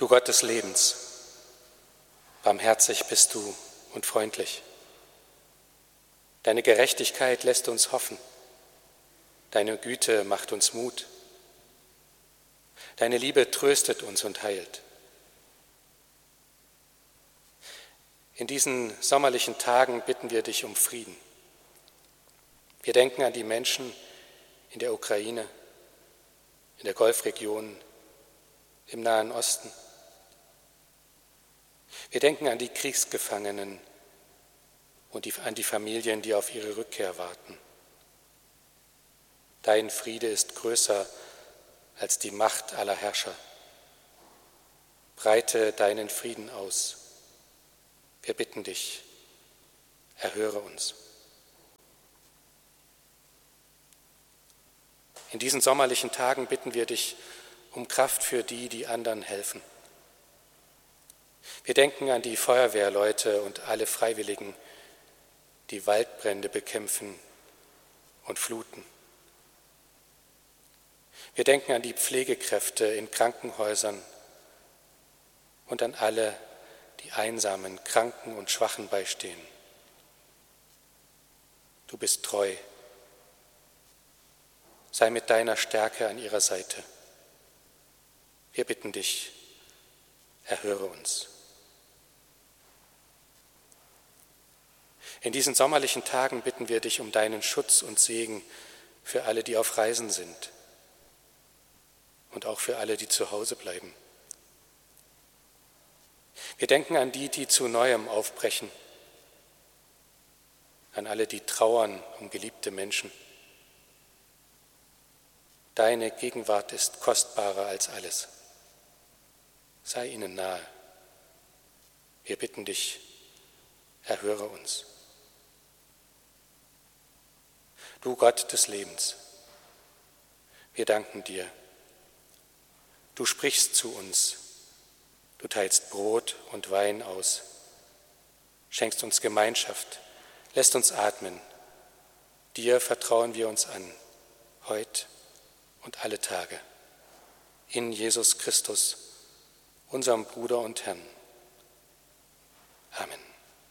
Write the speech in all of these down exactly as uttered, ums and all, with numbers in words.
Du Gott des Lebens, barmherzig bist du und freundlich. Deine Gerechtigkeit lässt uns hoffen. Deine Güte macht uns Mut. Deine Liebe tröstet uns und heilt. In diesen sommerlichen Tagen bitten wir dich um Frieden. Wir denken an die Menschen in der Ukraine, in der Golfregion, im Nahen Osten. Wir denken an die Kriegsgefangenen und die, an die Familien, die auf ihre Rückkehr warten. Dein Friede ist größer als die Macht aller Herrscher. Breite deinen Frieden aus. Wir bitten dich, erhöre uns. In diesen sommerlichen Tagen bitten wir dich um Kraft für die, die anderen helfen. Wir denken an die Feuerwehrleute und alle Freiwilligen, die Waldbrände bekämpfen und Fluten. Wir denken an die Pflegekräfte in Krankenhäusern und an alle, die Einsamen, Kranken und Schwachen beistehen. Du bist treu. Sei mit deiner Stärke an ihrer Seite. Wir bitten dich, erhöre uns. In diesen sommerlichen Tagen bitten wir dich um deinen Schutz und Segen für alle, die auf Reisen sind und auch für alle, die zu Hause bleiben. Wir denken an die, die zu Neuem aufbrechen, an alle, die trauern um geliebte Menschen. Deine Gegenwart ist kostbarer als alles. Sei ihnen nahe. Wir bitten dich, erhöre uns. Du Gott des Lebens, wir danken dir. Du sprichst zu uns, du teilst Brot und Wein aus, schenkst uns Gemeinschaft, lässt uns atmen. Dir vertrauen wir uns an, heut und alle Tage. In Jesus Christus, unserem Bruder und Herrn. Amen.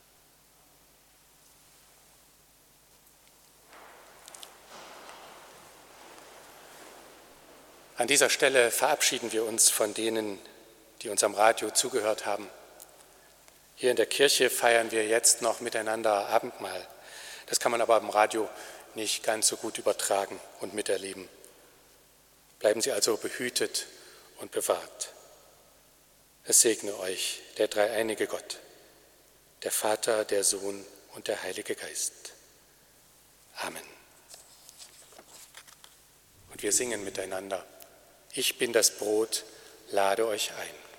An dieser Stelle verabschieden wir uns von denen, die uns am Radio zugehört haben. Hier in der Kirche feiern wir jetzt noch miteinander Abendmahl. Das kann man aber am Radio nicht ganz so gut übertragen und miterleben. Bleiben Sie also behütet und bewahrt. Es segne euch der dreieinige Gott, der Vater, der Sohn und der Heilige Geist. Amen. Und wir singen miteinander. Ich bin das Brot, lade euch ein.